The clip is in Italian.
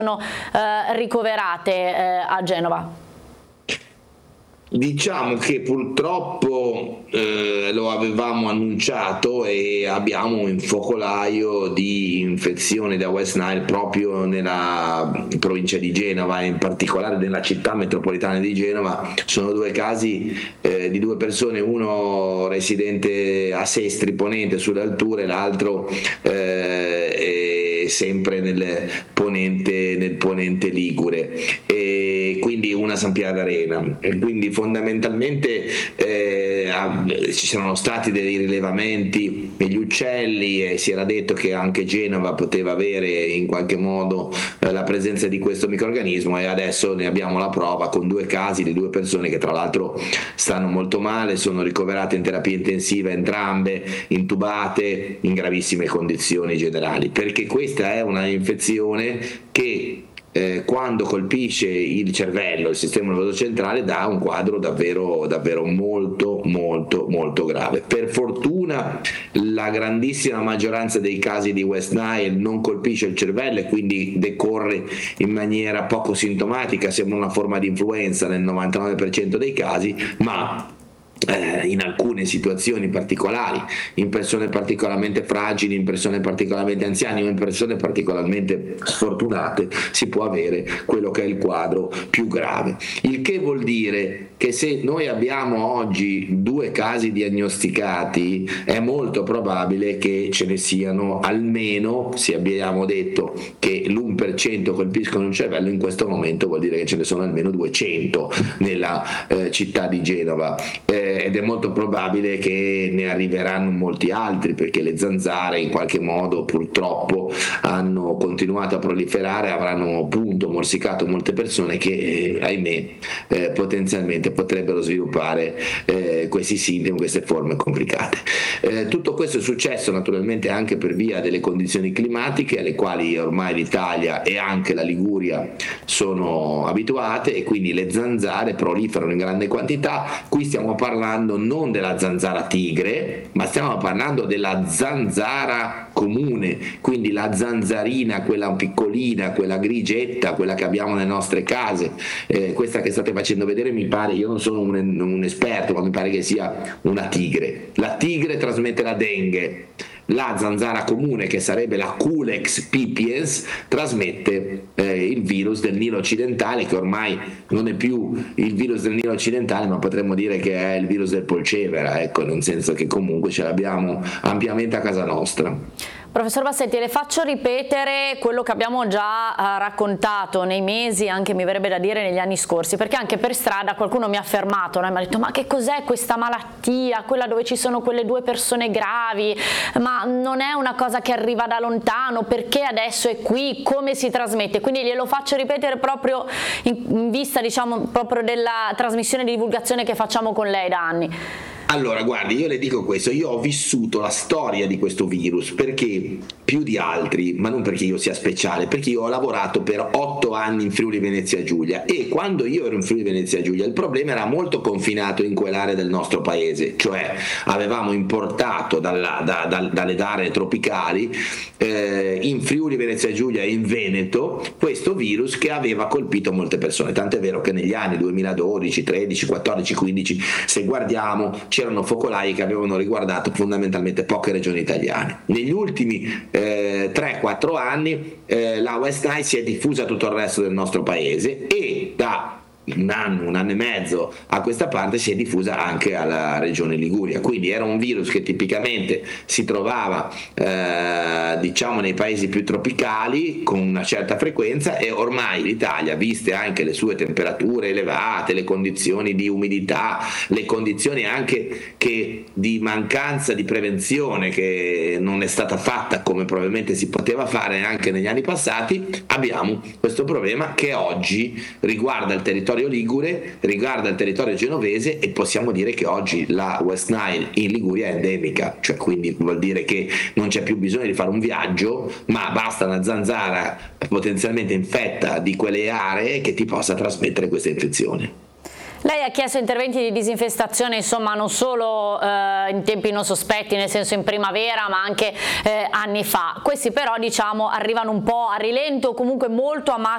ricoverate a Genova? Diciamo che purtroppo lo avevamo annunciato e abbiamo un focolaio di infezione da West Nile proprio nella provincia di Genova, in particolare nella città metropolitana di Genova. Sono due casi di due persone, uno residente a Sestri Ponente sulle alture, l'altro sempre nel ponente ligure, e quindi una San Pier d'Arena, e quindi fondamentalmente ci sono stati dei rilevamenti negli uccelli e si era detto che anche Genova poteva avere in qualche modo la presenza di questo microrganismo, e adesso ne abbiamo la prova con due casi di due persone che tra l'altro stanno molto male, sono ricoverate in terapia intensiva entrambe, intubate, in gravissime condizioni generali, perché questa è una infezione che quando colpisce il cervello, il sistema nervoso centrale, dà un quadro davvero molto grave. Per fortuna la grandissima maggioranza dei casi di West Nile non colpisce il cervello e quindi decorre in maniera poco sintomatica, sembra una forma di influenza nel 99% dei casi, ma in alcune situazioni particolari, in persone particolarmente fragili, in persone particolarmente anziane o in persone particolarmente sfortunate, si può avere quello che è il quadro più grave. Il che vuol dire che se noi abbiamo oggi due casi diagnosticati, è molto probabile che ce ne siano almeno, se abbiamo detto che l'1% colpiscono un cervello, in questo momento vuol dire che ce ne sono almeno 200 nella città di Genova. Ed è molto probabile che ne arriveranno molti altri, perché le zanzare in qualche modo purtroppo hanno continuato a proliferare, avranno appunto morsicato molte persone che ahimè potenzialmente potrebbero sviluppare questi sintomi, queste forme complicate. Tutto questo è successo naturalmente anche per via delle condizioni climatiche alle quali ormai l'Italia e anche la Liguria sono abituate, e quindi le zanzare proliferano in grande quantità. Qui stiamo parlando non della zanzara tigre, ma stiamo parlando della zanzara comune, quindi la zanzarina, quella piccolina, quella grigetta, quella che abbiamo nelle nostre case, questa che state facendo vedere, mi pare, io non sono un esperto, ma mi pare che sia una tigre. La tigre trasmette la dengue. La zanzara comune, che sarebbe la Culex pipiens, trasmette il virus del Nilo occidentale, che ormai non è più il virus del Nilo occidentale, ma potremmo dire che è il virus del polcevera, ecco, nel senso che comunque ce l'abbiamo ampiamente a casa nostra. Professor Bassetti, le faccio ripetere quello che abbiamo già raccontato nei mesi, anche mi verrebbe da dire negli anni scorsi, perché anche per strada qualcuno mi ha fermato, no? E mi ha detto: ma che cos'è questa malattia, quella dove ci sono quelle due persone gravi, ma non è una cosa che arriva da lontano, perché adesso è qui, come si trasmette? Quindi glielo faccio ripetere proprio in vista, diciamo, proprio della trasmissione di divulgazione che facciamo con lei da anni. Allora, guardi, io le dico questo, io ho vissuto la storia di questo virus, perché più di altri, ma non perché io sia speciale, perché io ho lavorato per 8 anni in Friuli Venezia Giulia, e quando io ero in Friuli Venezia Giulia il problema era molto confinato in quell'area del nostro paese, cioè avevamo importato dalle aree tropicali in Friuli Venezia Giulia e in Veneto questo virus che aveva colpito molte persone, tant'è vero che negli anni 2012, 13, 14, 15, se guardiamo, c'erano focolai che avevano riguardato fondamentalmente poche regioni italiane. Negli ultimi 3-4 anni la West Nile si è diffusa a tutto il resto del nostro paese, e da un anno e mezzo a questa parte si è diffusa anche alla regione Liguria. Quindi era un virus che tipicamente si trovava diciamo nei paesi più tropicali con una certa frequenza, e ormai l'Italia, viste anche le sue temperature elevate, le condizioni di umidità, le condizioni anche che di mancanza di prevenzione che non è stata fatta come probabilmente si poteva fare anche negli anni passati, abbiamo questo problema che oggi riguarda il territorio ligure, riguarda il territorio genovese, e possiamo dire che oggi la West Nile in Liguria è endemica, cioè quindi vuol dire che non c'è più bisogno di fare un viaggio, ma basta una zanzara potenzialmente infetta di quelle aree che ti possa trasmettere questa infezione. Lei ha chiesto interventi di disinfestazione, insomma, non solo in tempi non sospetti, nel senso in primavera, ma anche anni fa. Questi però, diciamo, arrivano un po' a rilento, comunque molto a